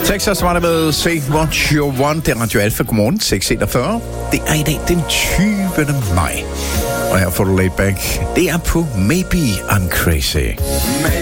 Texas var det med Say What You Want. Det er Radio Alpha. Godmorgen, 6:41. Det er i dag den 20. maj. Og her får du laid back. Det er på Maybe I'm Crazy.